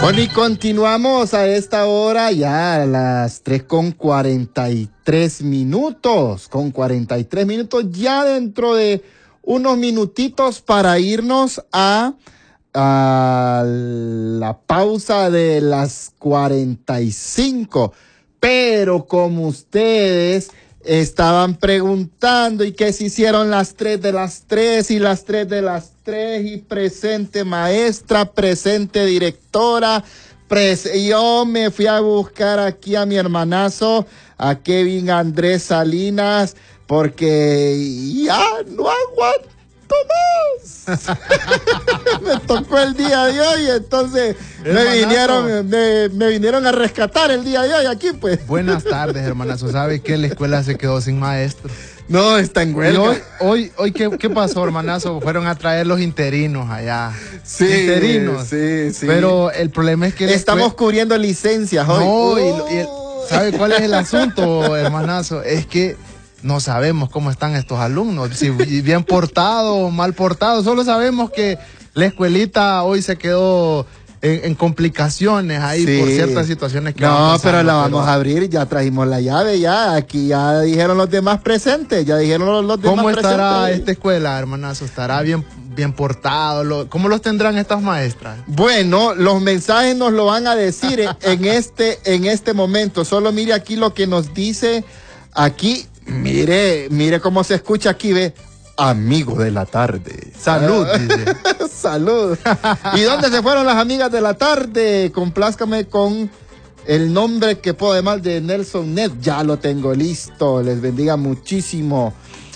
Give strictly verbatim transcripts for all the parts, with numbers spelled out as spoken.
Bueno, y continuamos a esta hora ya a las tres con cuarenta y tres minutos, con cuarenta y tres minutos ya dentro de unos minutitos para irnos a, a la pausa de las cuarenta y cinco. Pero como ustedes estaban preguntando y que se hicieron las tres de las tres y las tres de las tres y presente maestra, presente directora, pres yo me fui a buscar aquí a mi hermanazo, a Kevin Andrés Salinas, porque ya no aguanto más. Me tocó el día de hoy, entonces me vinieron, me, me vinieron a rescatar el día de hoy aquí, pues. Buenas tardes, hermanazo. ¿Sabe que la escuela se quedó sin maestro? No, está en huelga. Hoy, hoy, hoy ¿qué, ¿qué pasó, hermanazo? Fueron a traer los interinos allá. Sí, interinos. sí, sí. Pero el problema es que... Estamos después... cubriendo licencias hoy. No, oh. y, y, ¿sabe cuál es el asunto, hermanazo? Es que no sabemos cómo están estos alumnos, si bien portados o mal portados. Solo sabemos que la escuelita hoy se quedó en, en complicaciones ahí, sí, por ciertas situaciones que no, van pasando, pero la vamos pero... a abrir, ya trajimos la llave, ya aquí ya dijeron los demás presentes, ya dijeron los, los demás presentes. ¿Cómo estará esta escuela, hermanazo? ¿Estará bien, bien portado? Lo, ¿Cómo los tendrán estas maestras? Bueno, los mensajes nos lo van a decir en, en, este, en este momento. Solo mire aquí lo que nos dice aquí. Mire, mire cómo se escucha aquí, ve. Amigo de la tarde. Salud, dice. Salud. ¿Y dónde se fueron las amigas de la tarde? Complázcame con el nombre que puedo llamar de Nelson Net. Ya lo tengo listo. Les bendiga muchísimo.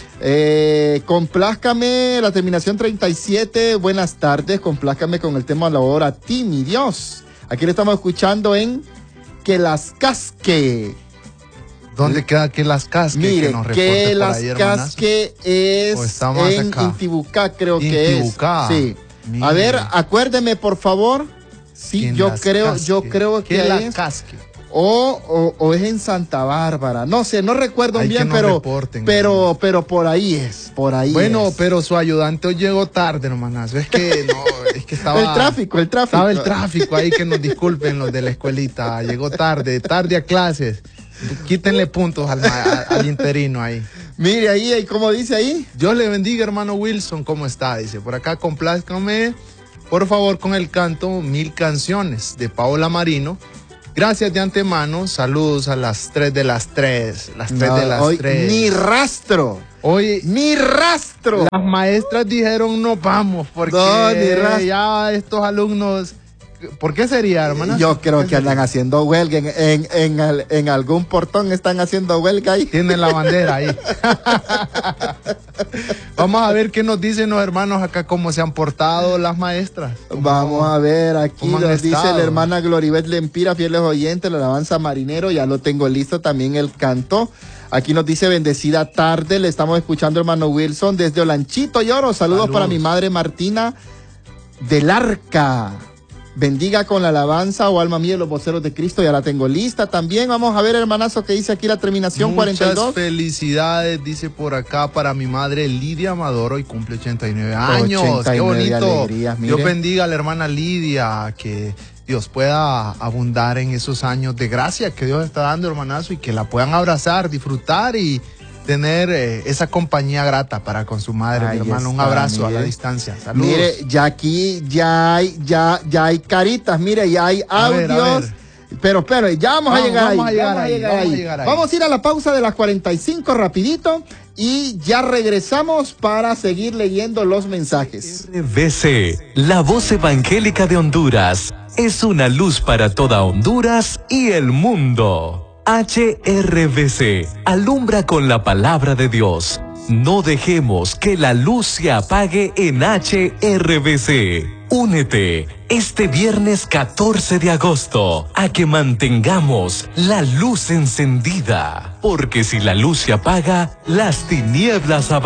Eh, complázcame la terminación treinta y siete. Buenas tardes. Complázcame con el tema la hora a ti, mi Dios. Aquí le estamos escuchando en Que las Casque. ¿Dónde queda Que las Casque? Mire, que, nos Que las ahí, Casque es en acá? Intibucá, creo Intibucá. que es. Sí. Mire. A ver, acuérdeme, por favor. Sí, yo creo, Casque? yo creo que, que es. Casque? O, o, o es en Santa Bárbara. No sé, no recuerdo Hay bien, pero, reporten, pero, ¿no? pero por ahí es, por ahí Bueno, es. pero su ayudante hoy llegó tarde, hermanazo. Es que no, es que estaba... el tráfico, el tráfico. Estaba el tráfico ahí, que nos disculpen los de la escuelita. Llegó tarde, tarde a clases. Quítenle puntos al, al, al interino ahí. Mire ahí, ahí, ¿cómo dice ahí? Dios le bendiga, hermano Wilson, ¿cómo está? Dice, por acá complázcame, por favor, con el canto Mil Canciones de Paola Marino. Gracias de antemano, saludos a las tres de las tres, las tres no, de las hoy, tres. Ni rastro. Hoy, ni rastro. Las maestras dijeron no vamos, porque no, ni rastro. Ya estos alumnos... ¿Por qué sería, hermana? Yo creo que andan haciendo huelga en, en, en, en, en algún portón, están haciendo huelga ahí. Tienen la bandera ahí. Vamos a ver qué nos dicen los hermanos acá, cómo se han portado las maestras. Vamos a ver, aquí nos dice la hermana Gloribet Lempira, fieles oyentes, la alabanza marinero, ya lo tengo listo, también el canto. Aquí nos dice bendecida tarde, le estamos escuchando hermano Wilson desde Olanchito Lloro. Saludos, Saludos para mi madre Martina del Arca. Bendiga con la alabanza, o alma mía, los voceros de Cristo, ya la tengo lista. También vamos a ver, hermanazo, que dice aquí la terminación Muchas cuarenta y dos. Muchas felicidades, dice por acá, para mi madre Lidia Amador, hoy cumple ochenta y nueve años. ochenta y nueve, qué bonito. Alegrías, Dios bendiga a la hermana Lidia, que Dios pueda abundar en esos años de gracia que Dios está dando, hermanazo, y que la puedan abrazar, disfrutar y tener eh, esa compañía grata para con su madre. Ahí mi hermano, está, un abrazo mire. A la distancia. Saludos. Mire, ya aquí ya hay, ya, ya hay caritas, mire, ya hay a audios. Ver, a ver. Pero, pero, ya vamos, vamos, a, llegar vamos, ahí, a, llegar vamos ahí, a llegar vamos ahí. A llegar ahí. Vamos a ir a la pausa de las cuarenta y cinco rapidito y ya regresamos para seguir leyendo los mensajes. R V C, la voz evangélica de Honduras, es una luz para toda Honduras y el mundo. H R V C, alumbra con la palabra de Dios. No dejemos que la luz se apague en H R V C. Únete este viernes catorce de agosto a que mantengamos la luz encendida. Porque si la luz se apaga, las tinieblas avanzan.